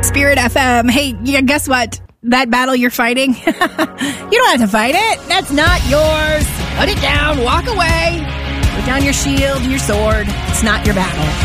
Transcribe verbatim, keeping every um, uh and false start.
Spirit F M. Hey, yeah, guess what? That battle you're fighting, you don't have to fight it. That's not yours. Put it down. Walk away. Put down your shield and your sword. It's not your battle.